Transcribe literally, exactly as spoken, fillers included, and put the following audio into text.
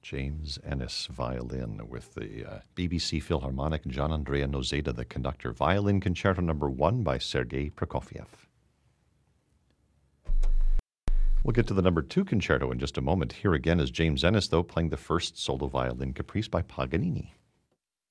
James Ennis, violin, with the uh, B B C Philharmonic, John Andrea Nozeda, the conductor. Violin Concerto Number One by Sergei Prokofiev. We'll get to the number two concerto in just a moment. Here again is James Ennis, though, playing the first solo violin caprice by Paganini.